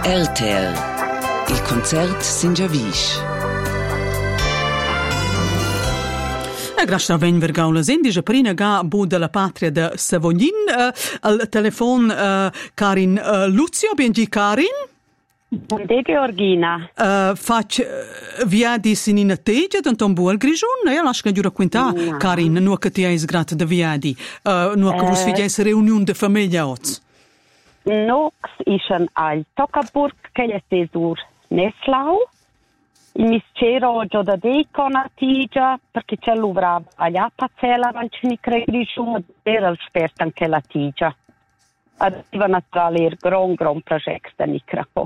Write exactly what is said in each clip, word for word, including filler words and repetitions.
R T L, il concert Singiavisch. E grazie a ven vergaula sendice prina ga bu della patria de Savognin uh, al telefon uh, Karin uh, Luzio, benji Karin. Buongiorno Georgina. Uh, fac uh, viadi sin in attegia d'anton buon grigion, e lascia che giura quinta no. Karin, nu che ti hai sgrat de viadi, uh, nu che vos fidiais reunion de famiglia oz. Nox ischen al Toccaburg che è tesur Neslau. Il miscero già da dei con attigia perché c'è l'uvra agli appazzella vancini grigion era il spert anche la tigia. Arriva naturale il gran gran progetto da Nicrapo.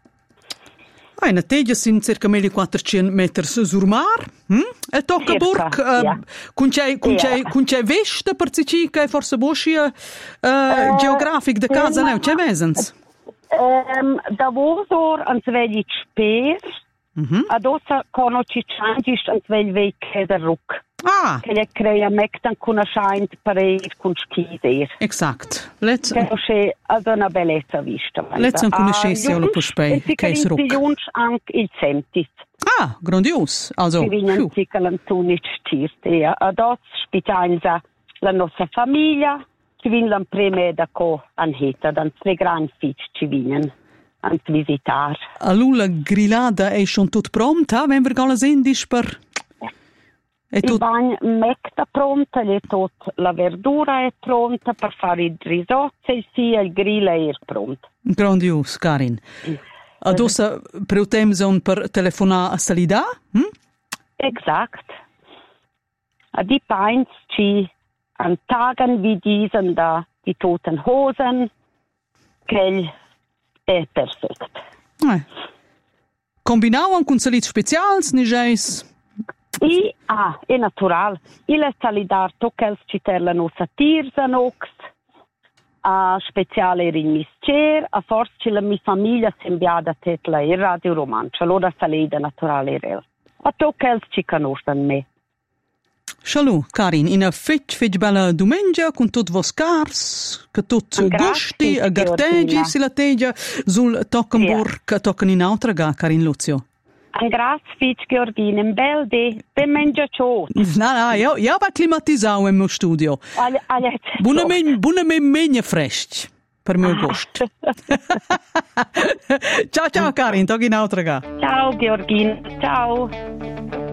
Ah, in attegia sin circa millequattrocento metri sul mar, hm? E Toccaburg, Circa, uh, yeah. con c'è con c'è Yeah. con c'è vesta per ci che forse boscia uh, uh, geografic de casa, ma- no, c'è vesens. Um, da vosor an svegli sper, Mhm. adossa conosci changisch an svegli vecche da ruck. Ah, Che le crea mectan con una scheint pareir con schiser. exakt. Let's Che c'è ad una bellezza vista. Let's un conoscessi alla pospei, che è sruck. Jungs anche il sentis. Ah, grandios. Also, Ci vignan più. si calantuni stirte. Ja. Ados spitainza la nostra famiglia, ci vignan prime da co anheta, dan tre gran fic ci vignan an visitar. Allora, grillada è schon tut pronta, wenn wir gala sendisch per... È Il tut... bagno mecta pronta, le tot la verdura è pronta per fare il risotto e sia il grill è pronto. Grandios, Karin. Adossa preutemson per telefonare a Salida? Hm? Exakt. A die Peins ci an Tagen wie diesen da die toten Hosen, che è perfekt. Eh. Combinau con salit specials, ni geis... I, ah, è natural. Il è salidar toccels ci ter la nostra tirsanox, a speciale in miscer, a forse la mia famiglia sembiada tetla in Radio Romancia, allora salida naturale rel. A toccels ci conoscono me. Shalom, Karin, in a fetch fetch bella domenica con tut vos cars, che tut Grazie, gusti, a gartegi, Georgina. si la tegia, sul Tockenburg, yeah. Tocken in altra ga, Karin Luzio. Un grazie, Fitch Georgina, un bel day, ben mangia ciò. No, no, io, io va climatizzato in mio studio. Alle, alle, Buona men, buona men megna fresh, per mio gusto. Ciao, ciao, Karin, tocchi in altra ga. Ciao Georgina, ciao.